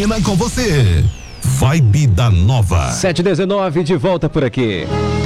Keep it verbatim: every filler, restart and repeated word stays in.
com você. Vibe da Nova. sete e dezenove de volta por aqui.